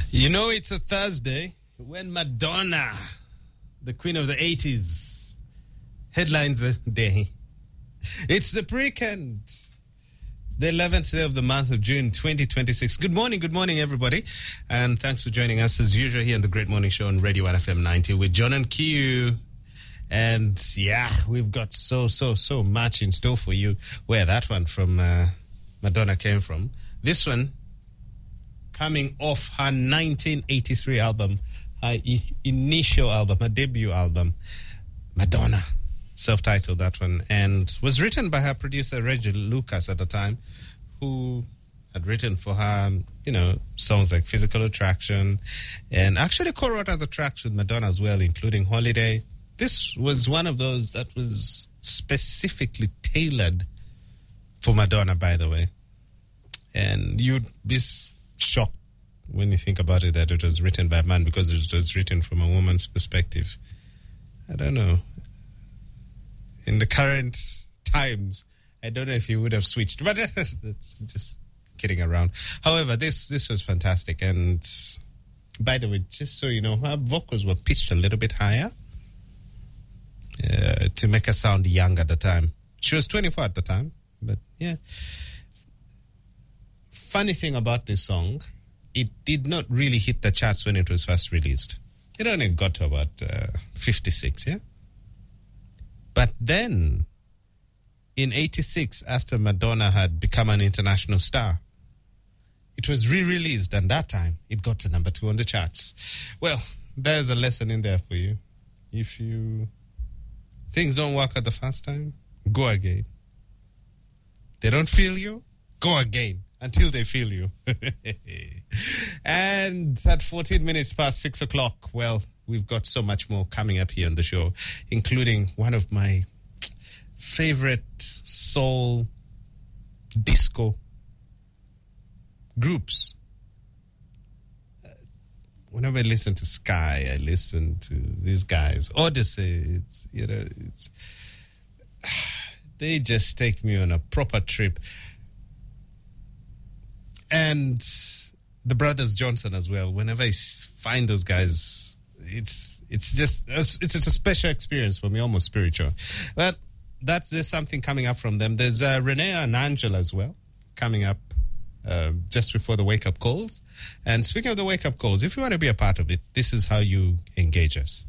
You know, it's a Thursday when Madonna, the queen of the 80s, headlines a day. It's the weekend, the 11th day of the month of June 2026. Good morning, everybody. And thanks for joining us as usual here on the Great Morning Show on Radio 1FM 90 with John and Q. And yeah, we've got so much in store for you. Where that one from Madonna came from. This one coming off her 1983 album, her initial album, her debut album, Madonna, self-titled that one, and was written by her producer Reggie Lucas at the time, who had written for her, songs like Physical Attraction, and actually co-wrote other tracks with Madonna as well, including Holiday. This was one of those that was specifically tailored for Madonna, by the way. And you'd be shocked when you think about it that it was written by a man, because it was written from a woman's perspective. I don't know. In the current times, I don't know if you would have switched, but it's just kidding around. However, this was fantastic. And by the way, just so you know, her vocals were pitched a little bit higher to make her sound young at the time. She was 24 at the time, but yeah. Funny thing about this song, it did not really hit the charts when it was first released. It only got to about 56, yeah? But then, in 86, after Madonna had become an international star, it was re-released, and that time, it got to number 2 on the charts. Well, there's a lesson in there for you. If things don't work at the first time, go again. They don't feel you, go again. Until they feel you. And at 14 minutes past 6 o'clock, well, we've got so much more coming up here on the show, including one of my favorite soul disco groups. Whenever I listen to Sky, I listen to these guys. Odyssey, they just take me on a proper trip. And the Brothers Johnson as well. Whenever I find those guys, it's a special experience for me, almost spiritual. But there's something coming up from them. There's Renee and Angela as well coming up just before the wake-up calls. And speaking of the wake-up calls, if you want to be a part of it, this is how you engage us.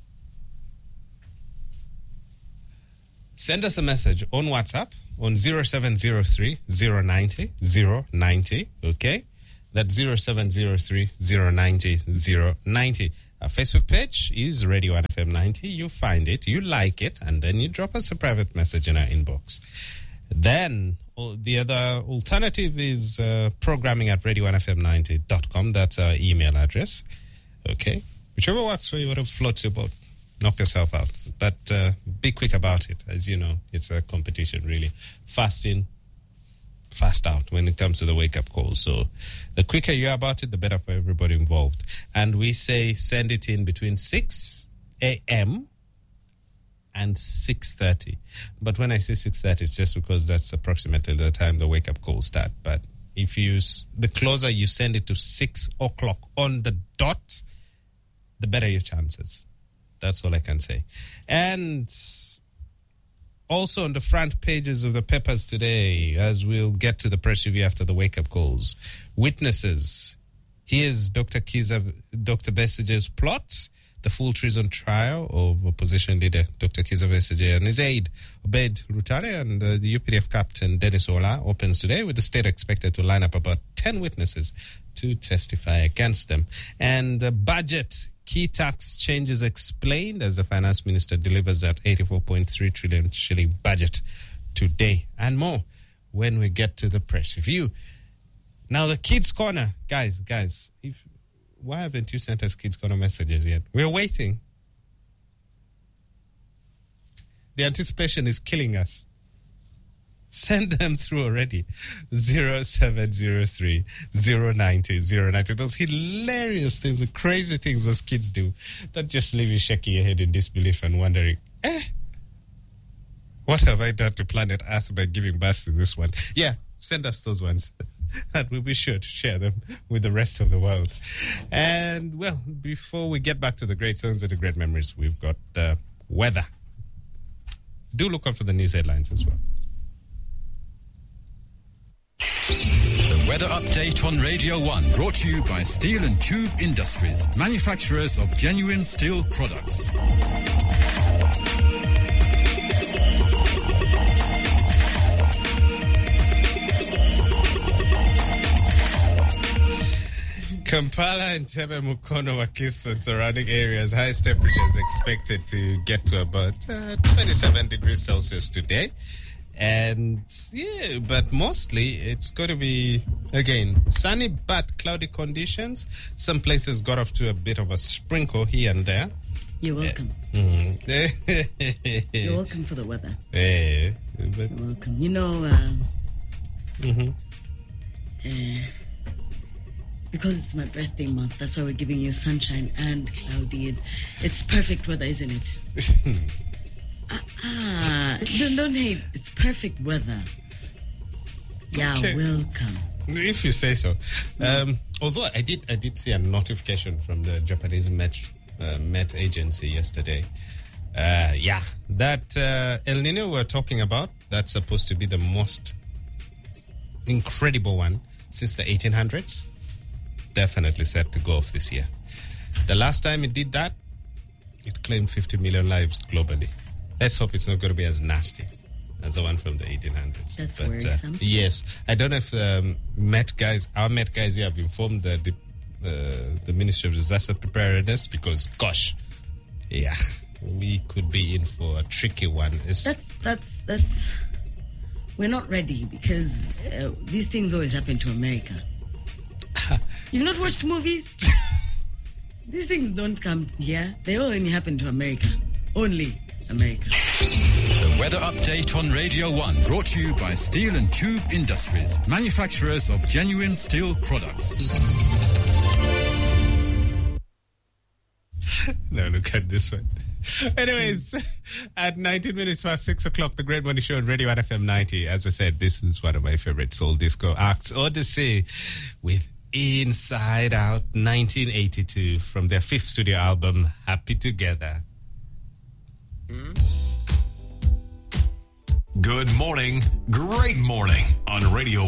Send us a message on WhatsApp on 0703 090 090, okay? That's 0703 090 090. Our Facebook page is Radio 1FM 90. You find it, you like it, and then you drop us a private message in our inbox. Then the other alternative is programming at radio1fm90.com. That's our email address, okay? Whichever works for you, whatever floats your boat. Knock yourself out. But be quick about it. As you know, it's a competition, really. Fast in, fast out when it comes to the wake-up call. So the quicker you are about it, the better for everybody involved. And we say send it in between 6 a.m. and 6:30. But when I say 6:30, it's just because that's approximately the time the wake-up calls start. But if the closer you send it to 6 o'clock on the dot, the better your chances. That's all I can say. And also on the front pages of the papers today, as we'll get to the press review after the wake-up calls, witnesses. Here's Dr. Besigye's plot, the full treason trial of opposition leader Dr. Kizza Besigye and his aide, Obed Lutale, and the UPDF captain Dennis Ola opens today, with the state expected to line up about 10 witnesses to testify against them. And the budget. Key tax changes explained as the finance minister delivers that 84.3 trillion shilling budget today, and more when we get to the press review. Now, the Kids Corner. Guys, why haven't you sent us Kids Corner messages yet? We're waiting. The anticipation is killing us. Send them through already. 0703 090 090. Those hilarious things, the crazy things those kids do that just leave you shaking your head in disbelief and wondering, what have I done to planet Earth by giving birth to this one? Yeah, send us those ones. and we'll be sure to share them with the rest of the world. And, well, before we get back to the great songs and the great memories, we've got the weather. Do look out for the news headlines as well. The weather update on Radio 1, brought to you by Steel and Tube Industries, manufacturers of genuine steel products. Kampala and Tebe Mukono, Wakiso and surrounding areas, highest temperatures expected to get to about 27 degrees Celsius today. And yeah, but mostly it's going to be, again, sunny but cloudy conditions. Some places got off to a bit of a sprinkle here and there. You're welcome. Mm-hmm. You're welcome for the weather. You're welcome. You know, because it's my birthday month, that's why we're giving you sunshine and cloudy. It's perfect weather, isn't it? Don't hate. It's perfect weather. Yeah, okay. Welcome. If you say so. Although I did see a notification from the Japanese Met agency yesterday. That El Nino we're talking about, that's supposed to be the most incredible one since the 1800s. Definitely set to go off this year. The last time it did that, it claimed 50 million lives globally. Let's hope it's not going to be as nasty as the one from the 1800s. That's worrisome. Yes. I don't know if our Met guys here have informed the Ministry of Disaster Preparedness, because, gosh, yeah, we could be in for a tricky one. That's we're not ready, because these things always happen to America. You've not watched movies? These things don't come here. They only happen to America. Only America. The weather update on Radio 1, brought to you by Steel and Tube Industries, manufacturers of genuine steel products. No, look at this one. Anyways, at 19 minutes past 6 o'clock, the Great Money Show on Radio 1 FM 90. As I said, this is one of my favorite soul disco acts, Odyssey, with Inside Out 1982 from their 5th studio album, Happy Together. Good morning, great morning on Radio